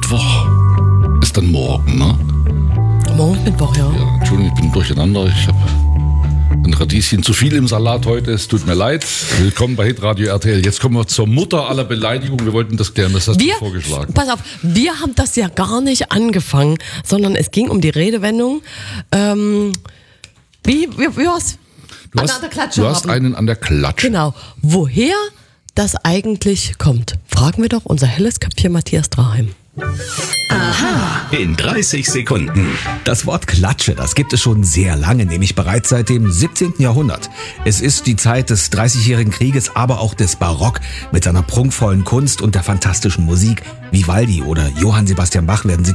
Mittwoch ist dann morgen, ne? Morgen Mittwoch, ja. Ja, Entschuldigung, ich bin durcheinander. Ich habe ein Radieschen zu viel im Salat heute. Es tut mir leid. Willkommen bei Hitradio RTL. Jetzt kommen wir zur Mutter aller Beleidigungen. Wir wollten das klären. Das hast du vorgeschlagen. Pass auf, wir haben das ja gar nicht angefangen, sondern es ging um die Redewendung. Wie war's? Du hast einen an der Klatsche. Genau. Woher das eigentlich kommt, fragen wir doch unser helles Köpfchen Matthias Draheim. Aha. In 30 Sekunden. Das Wort Klatsche, das gibt es schon sehr lange, nämlich bereits seit dem 17. Jahrhundert. Es ist die Zeit des 30-jährigen Krieges, aber auch des Barock mit seiner prunkvollen Kunst und der fantastischen Musik. Vivaldi oder Johann Sebastian Bach werden Sie